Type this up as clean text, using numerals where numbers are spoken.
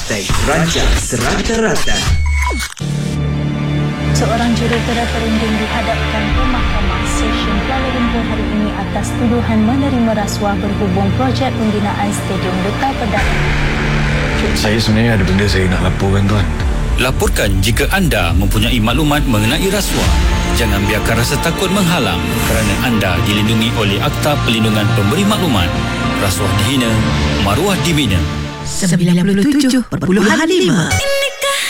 #Rancang Serata-Rata. Seorang jurutera perunding dihadapkan ke Mahkamah Session Kuala Lumpur hari ini atas tuduhan menerima rasuah berhubung projek pembinaan Stadium Lutah Pedang. Saya sebenarnya ada benda saya nak laporkan, tuan. Laporkan jika anda mempunyai maklumat mengenai rasuah. Jangan biarkan rasa takut menghalang kerana anda dilindungi oleh Akta Perlindungan Pemberi Maklumat. Rasuah dihina, maruah dibina. 97.5